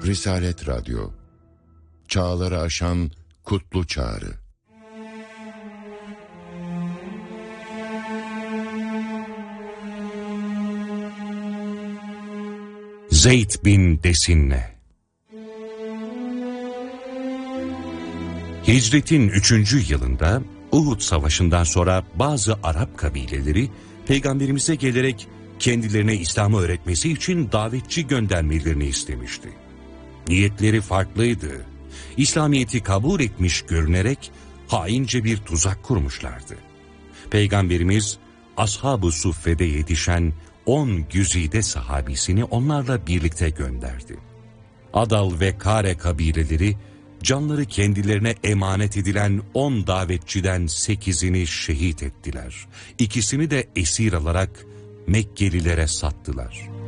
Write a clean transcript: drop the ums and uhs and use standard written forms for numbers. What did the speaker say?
Risalet Radyo, çağları aşan kutlu çağrı. Zeyd bin Desinne. Hicretin 3. yılında Uhud Savaşı'ndan sonra bazı Arap kabileleri Peygamberimize gelerek kendilerine İslam'ı öğretmesi için davetçi göndermelerini istemişti. Niyetleri farklıydı. İslamiyet'i kabul etmiş görünerek haince bir tuzak kurmuşlardı. Peygamberimiz Ashab-ı Suffe'de yetişen 10 güzide sahabisini onlarla birlikte gönderdi. Adal ve Kare kabileleri canları kendilerine emanet edilen 10 davetçiden 8'ini şehit ettiler. İkisini de esir alarak Mekkelilere sattılar.